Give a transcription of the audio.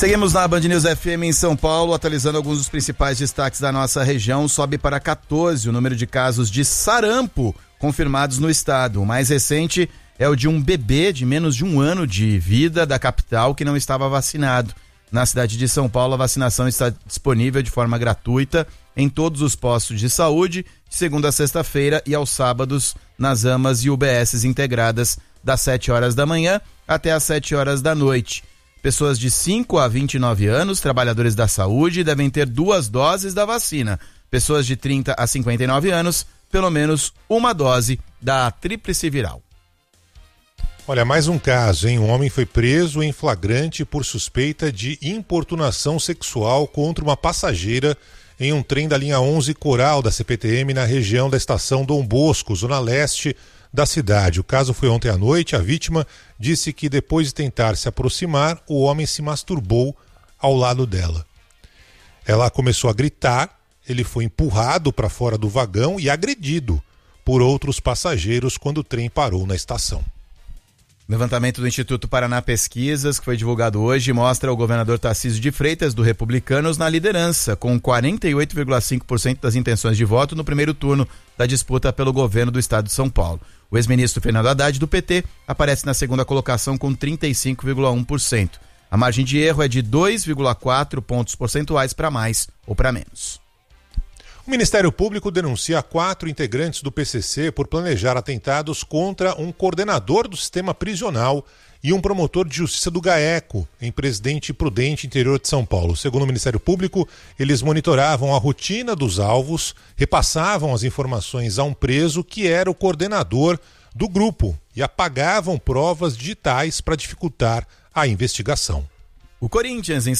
Seguimos na Band News FM em São Paulo, atualizando alguns dos principais destaques da nossa região. Sobe para 14 o número de casos de sarampo confirmados no estado. O mais recente é o de um bebê de menos de um ano de vida da capital que não estava vacinado. Na cidade de São Paulo, a vacinação está disponível de forma gratuita em todos os postos de saúde, de segunda a sexta-feira e aos sábados nas AMAs e UBSs integradas, das 7 horas da manhã até às 7 horas da noite. Pessoas de 5 a 29 anos, trabalhadores da saúde, devem ter 2 doses da vacina. Pessoas de 30 a 59 anos, pelo menos uma dose da tríplice viral. Olha, mais um caso, hein? Um homem foi preso em flagrante por suspeita de importunação sexual contra uma passageira em um trem da linha 11 Coral da CPTM na região da estação Dom Bosco, zona leste da cidade. O caso foi ontem à noite. A vítima disse que depois de tentar se aproximar, o homem se masturbou ao lado dela. Ela começou a gritar, ele foi empurrado para fora do vagão e agredido por outros passageiros quando o trem parou na estação. Levantamento do Instituto Paraná Pesquisas, que foi divulgado hoje, mostra o governador Tarcísio de Freitas, do Republicanos, na liderança, com 48,5% das intenções de voto no primeiro turno da disputa pelo governo do estado de São Paulo. O ex-ministro Fernando Haddad, do PT, aparece na segunda colocação com 35,1%. A margem de erro é de 2,4 pontos percentuais para mais ou para menos. O Ministério Público denuncia 4 integrantes do PCC por planejar atentados contra um coordenador do sistema prisional e um promotor de justiça do GAECO, em Presidente Prudente, interior de São Paulo. Segundo o Ministério Público, eles monitoravam a rotina dos alvos, repassavam as informações a um preso que era o coordenador do grupo e apagavam provas digitais para dificultar a investigação. O Corinthians